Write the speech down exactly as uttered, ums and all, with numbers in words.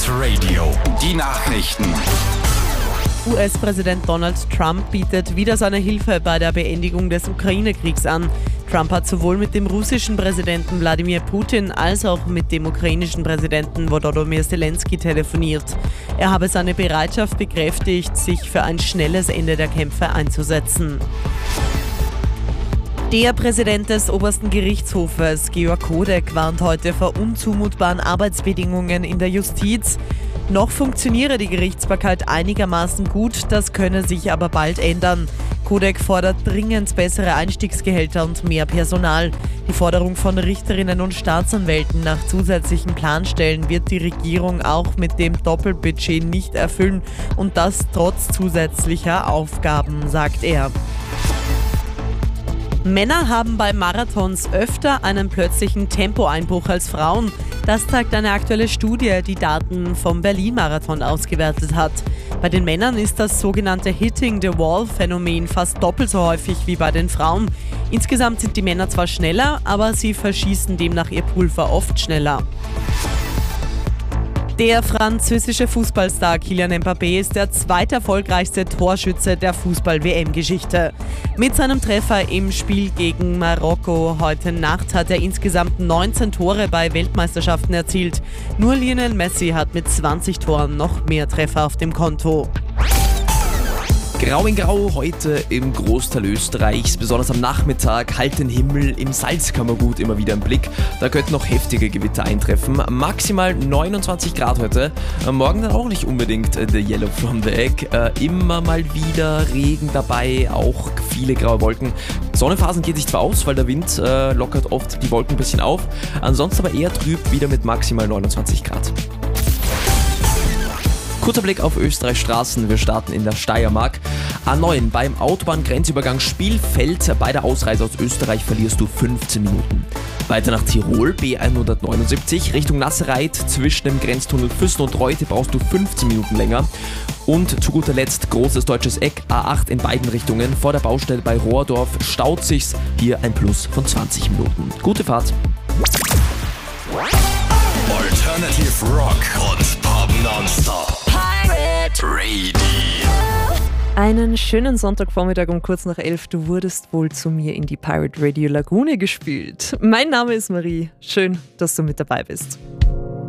Radio. Die Nachrichten. U S-Präsident Donald Trump bietet wieder seine Hilfe bei der Beendigung des Ukraine-Kriegs an. Trump hat sowohl mit dem russischen Präsidenten Wladimir Putin als auch mit dem ukrainischen Präsidenten Volodymyr Zelensky telefoniert. Er habe seine Bereitschaft bekräftigt, sich für ein schnelles Ende der Kämpfe einzusetzen. Der Präsident des obersten Gerichtshofes, Georg Kodek, warnt heute vor unzumutbaren Arbeitsbedingungen in der Justiz. Noch funktioniere die Gerichtsbarkeit einigermaßen gut, das könne sich aber bald ändern. Kodek fordert dringend bessere Einstiegsgehälter und mehr Personal. Die Forderung von Richterinnen und Staatsanwälten nach zusätzlichen Planstellen wird die Regierung auch mit dem Doppelbudget nicht erfüllen und das trotz zusätzlicher Aufgaben, sagt er. Männer haben bei Marathons öfter einen plötzlichen Tempoeinbruch als Frauen. Das zeigt eine aktuelle Studie, die Daten vom Berlin-Marathon ausgewertet hat. Bei den Männern ist das sogenannte Hitting-the-Wall-Phänomen fast doppelt so häufig wie bei den Frauen. Insgesamt sind die Männer zwar schneller, aber sie verschießen demnach ihr Pulver oft schneller. Der französische Fußballstar Kylian Mbappé ist der zweiterfolgreichste Torschütze der Fußball-W M-Geschichte. Mit seinem Treffer im Spiel gegen Marokko heute Nacht hat er insgesamt neunzehn Tore bei Weltmeisterschaften erzielt. Nur Lionel Messi hat mit zwanzig Toren noch mehr Treffer auf dem Konto. Grau in Grau heute im Großteil Österreichs, besonders am Nachmittag, halt den Himmel im Salzkammergut immer wieder im Blick. Da könnten noch heftige Gewitter eintreffen. Maximal neunundzwanzig Grad heute. Morgen dann auch nicht unbedingt the yellow from the egg. Äh, immer mal wieder Regen dabei, auch viele graue Wolken. Sonnenphasen geht sich zwar aus, weil der Wind äh, lockert oft die Wolken ein bisschen auf. Ansonsten aber eher trüb, wieder mit maximal neunundzwanzig Grad. Kurzer Blick auf Österreichs Straßen. Wir starten in der Steiermark. A neun beim Autobahngrenzübergang Spielfeld. Bei der Ausreise aus Österreich verlierst du fünfzehn Minuten. Weiter nach Tirol, B hundertneunundsiebzig, Richtung Nasserreit. Zwischen dem Grenztunnel Füssen und Reute brauchst du fünfzehn Minuten länger. Und zu guter Letzt großes deutsches Eck, A acht in beiden Richtungen. Vor der Baustelle bei Rohrdorf staut sich's. Hier ein Plus von zwanzig Minuten. Gute Fahrt. Alternative Rock und Pop nonstop. Radio. Einen schönen Sonntagvormittag um kurz nach elf. Du wurdest wohl zu mir in die Pirate Radio Lagune gespült. Mein Name ist Marie. Schön, dass du mit dabei bist.